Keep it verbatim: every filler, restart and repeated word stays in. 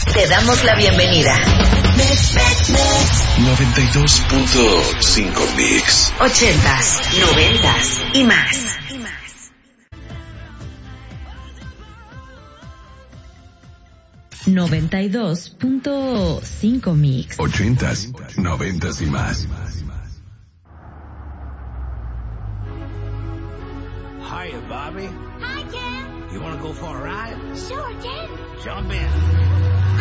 Te damos la bienvenida. noventa y dos punto cinco Mix. Ochentas, noventas y más. noventa y dos punto cinco Mix. Ochentas, noventas y más. Hiya, Bobby. Hi, Ken. You want to go for a ride? Sure, Ken. Jump in.